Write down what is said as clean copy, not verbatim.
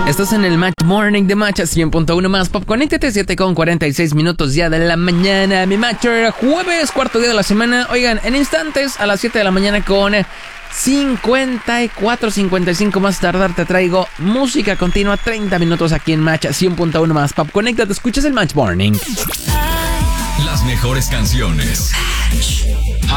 Estás en el Match Morning de Match 100.1 más Pop. Conéctate 7:46 ya de la mañana. Mi Matcher, jueves, cuarto día de la semana. Oigan, en instantes, a las 7 de la mañana con 55 más tardar, te traigo música continua, 30 minutos aquí en Match 100.1 más Pop. Conéctate, escuchas el Match Morning. Las mejores canciones.